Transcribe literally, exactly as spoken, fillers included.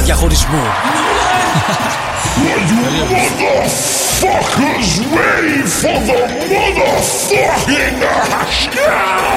διαχωρισμό. Are you motherfuckers ready for the motherfucking